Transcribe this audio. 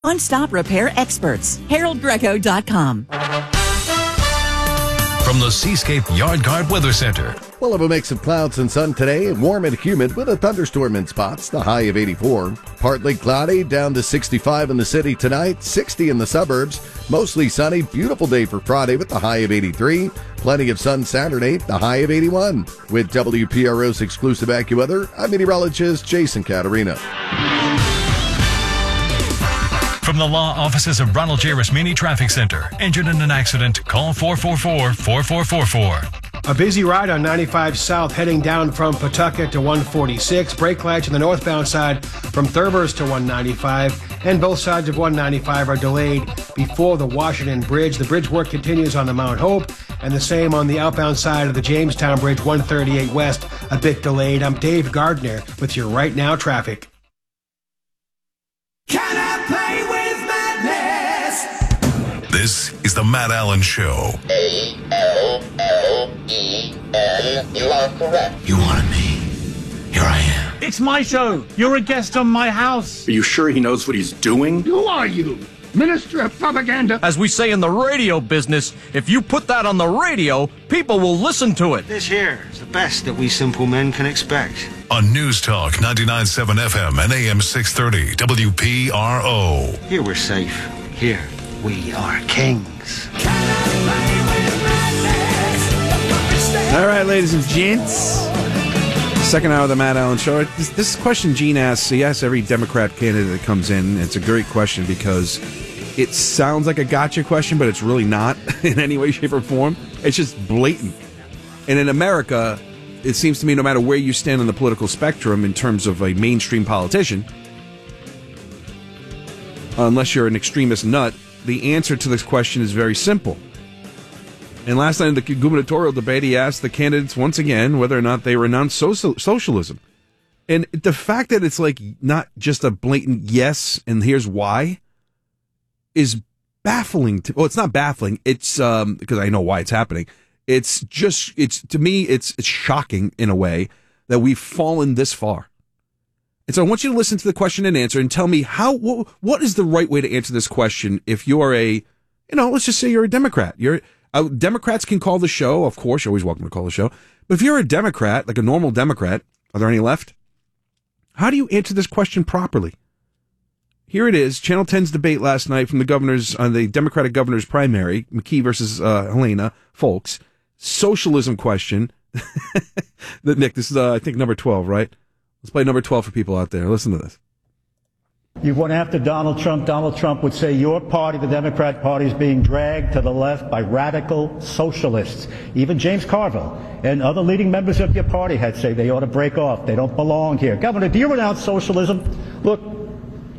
One-stop repair experts. HaroldGreco.com. From the Seascape Yard Guard Weather Center. We'll have a mix of clouds and sun today, warm and humid with a thunderstorm in spots, the high of 84. Partly cloudy, down to 65 in the city tonight, 60 in the suburbs. Mostly sunny, beautiful day for Friday with the high of 83. Plenty of sun Saturday, the high of 81. With WPRO's exclusive AccuWeather, I'm meteorologist Jason Caterina. From the law offices of Ronald J. Rasmini Traffic Center. Injured in an accident? Call 444-4444. A busy ride on 95 South heading down from Pawtucket to 146. Brake lights on the northbound side from Thurber's to 195. And both sides of 195 are delayed before the Washington Bridge. The bridge work continues on the Mount Hope. And the same on the outbound side of the Jamestown Bridge, 138 West, a bit delayed. I'm Dave Gardner with your Right Now traffic. Can I play with madness? This is the Matt Allen Show. A-L-L-E-N. You are correct. You wanted me. Here I am. It's my show. You're a guest on my house. Are you sure he knows what he's doing? Who are you? Minister of Propaganda? As we say in the radio business, if you put that on the radio, people will listen to it. This here is the best that we simple men can expect. On News Talk 99.7 FM and AM 630 WPRO. Here we're safe. Here we are kings. All right, ladies and gents. Second hour of the Matt Allen Show. This question Gene asks, he asks every Democrat candidate that comes in. It's a great question because it sounds like a gotcha question, but it's really not in any way, shape, or form. It's just blatant. And in America, it seems to me no matter where you stand on the political spectrum in terms of a mainstream politician, unless you're an extremist nut, the answer to this question is very simple. And last night in the gubernatorial debate, he asked the candidates once again whether or not they renounce socialism. And the fact that it's like not just a blatant yes, and here's why, is baffling. Well, it's not baffling. It's because I know why it's happening. It's to me, it's shocking in a way that we've fallen this far. And so I want you to listen to the question and answer and tell me what is the right way to answer this question if you're let's just say you're a Democrat. Democrats can call the show. Of course, you're always welcome to call the show. But if you're a Democrat, like a normal Democrat, are there any left? How do you answer this question properly? Here it is, Channel 10's debate last night from the governors on the Democratic governor's primary, McKee versus Helena Folks. Socialism question. Nick, this is, I think, number 12, right? Let's play number 12 for people out there. Listen to this. You went after Donald Trump. Donald Trump would say your party, the Democrat Party, is being dragged to the left by radical socialists. Even James Carville and other leading members of your party had say they ought to break off. They don't belong here. Governor, do you renounce socialism? Look,